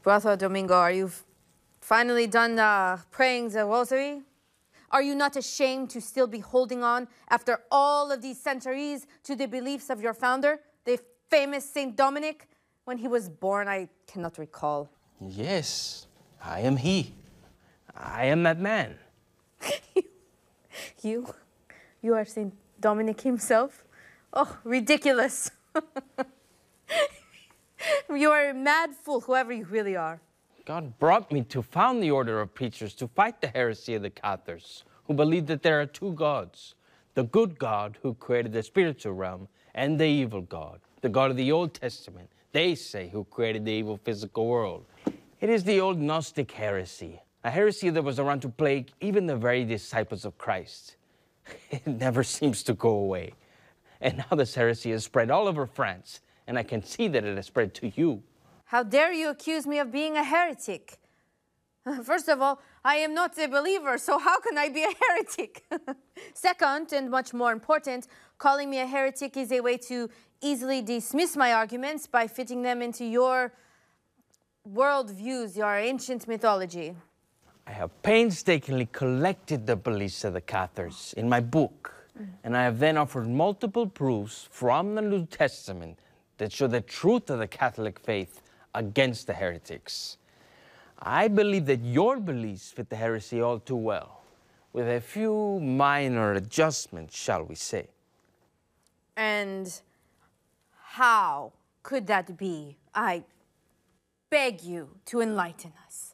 Brother Domingo, are you finally done praying the rosary? Are you not ashamed to still be holding on after all of these centuries to the beliefs of your founder, the famous Saint Dominic? When he was born, I cannot recall. Yes, I am he. I am that man. You are Saint Dominic himself? Oh, ridiculous. You are a mad fool, whoever you really are. God brought me to found the order of preachers to fight the heresy of the Cathars, who believe that there are two gods, the good God who created the spiritual realm, and the evil God, the God of the Old Testament, they say, who created the evil physical world. It is the old Gnostic heresy, a heresy that was around to plague even the very disciples of Christ. It never seems to go away. And now this heresy has spread all over France, and I can see that it has spread to you. How dare you accuse me of being a heretic? First of all, I am not a believer, so how can I be a heretic? Second, and much more important, calling me a heretic is a way to easily dismiss my arguments by fitting them into your worldviews, your ancient mythology. I have painstakingly collected the beliefs of the Cathars in my book, and I have then offered multiple proofs from the New Testament that show the truth of the Catholic faith against the heretics. I believe that your beliefs fit the heresy all too well, with a few minor adjustments, shall we say. And how could that be? I beg you to enlighten us.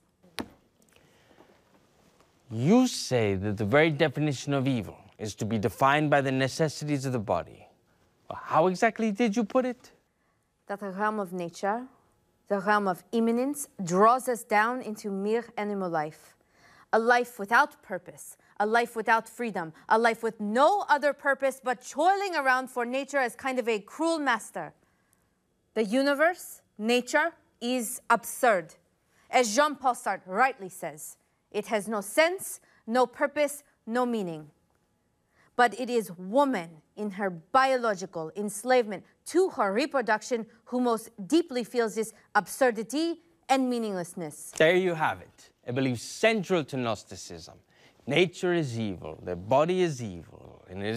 You say that the very definition of evil is to be defined by the necessities of the body. How exactly did you put it? That the realm of nature, the realm of immanence, draws us down into mere animal life. A life without purpose, a life without freedom, a life with no other purpose but toiling around for nature as kind of a cruel master. The universe, nature, is absurd. As Jean-Paul Sartre rightly says, it has no sense, no purpose, no meaning. But it is woman in her biological enslavement to her reproduction who most deeply feels this absurdity and meaninglessness. There you have it, a belief central to Gnosticism. Nature is evil, the body is evil,